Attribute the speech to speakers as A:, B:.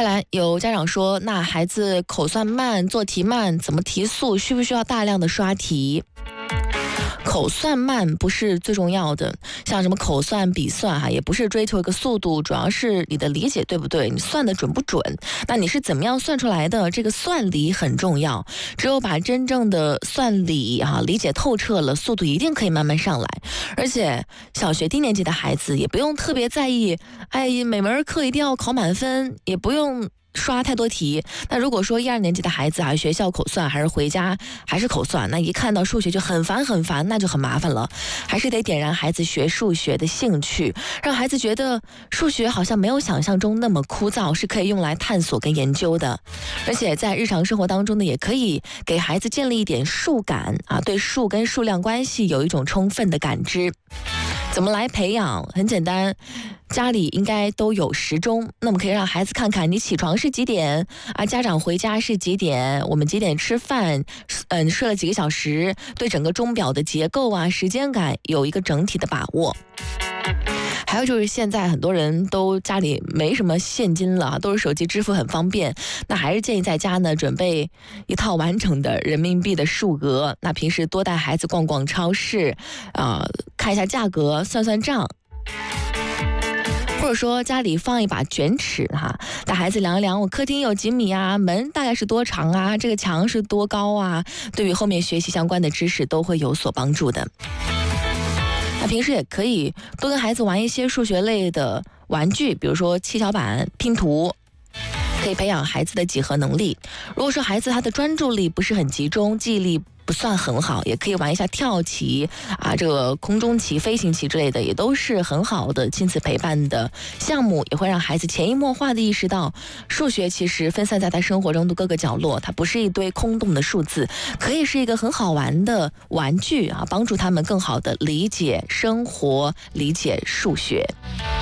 A: 再来，有家长说，那孩子口算慢，做题慢，怎么提速？需不需要大量的刷题？口算慢不是最重要的，像什么口算、笔算也不是追求一个速度，主要是你的理解对不对，你算的准不准，那你是怎么样算出来的，这个算理很重要，只有把真正的算理理解透彻了，速度一定可以慢慢上来。而且小学低年级的孩子也不用特别在意，每门课一定要考满分，也不用刷太多题。那如果说1、2年级的孩子学校口算还是回家还是口算，那一看到数学就很烦，那就很麻烦了。还是得点燃孩子学数学的兴趣，让孩子觉得数学好像没有想象中那么枯燥，是可以用来探索跟研究的。而且在日常生活当中呢，也可以给孩子建立一点数感对数跟数量关系有一种充分的感知。怎么来培养？很简单，家里应该都有时钟，那么可以让孩子看看你起床是几点家长回家是几点，我们几点吃饭，睡了几个小时，对整个钟表的结构时间感有一个整体的把握。还有就是现在很多人都家里没什么现金了，都是手机支付很方便，那还是建议在家呢准备一套完整的人民币的数额，那平时多带孩子逛逛超市看一下价格，算算账。或者说家里放一把卷尺带孩子量一量，我客厅有几米门大概是多长这个墙是多高对于后面学习相关的知识都会有所帮助的。那平时也可以多跟孩子玩一些数学类的玩具，比如说七巧板、拼图，可以培养孩子的几何能力。如果说孩子他的专注力不是很集中，记忆力不算很好，也可以玩一下跳棋这个空中棋、飞行棋之类的，也都是很好的亲子陪伴的项目，也会让孩子潜移默化的意识到，数学其实分散在他生活中的各个角落，它不是一堆空洞的数字，可以是一个很好玩的玩具帮助他们更好的理解生活，理解数学。